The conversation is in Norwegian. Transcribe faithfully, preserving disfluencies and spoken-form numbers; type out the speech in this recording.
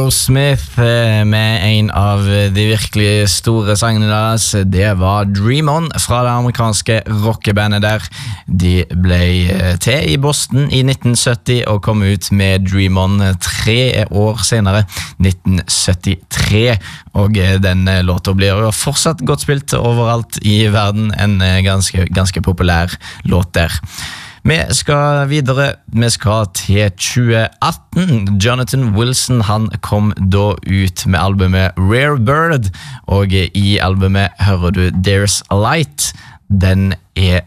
Aerosmith med en av de virkelig store sangene deres. Det var Dream On fra det amerikanske rockebandet der. De ble til i Boston i nitten sytti og kom ut med Dream On tre år senere, nitten syttitre. Og den låta blir jo fortsatt godt spilt overalt i verden. En ganske, ganske populær låt der. Vi skal videre, vi skal til tjue atten. Jonathan Wilson, han kom da ut med albumet Rare Bird, og i albumet hører du There's a Light. Den er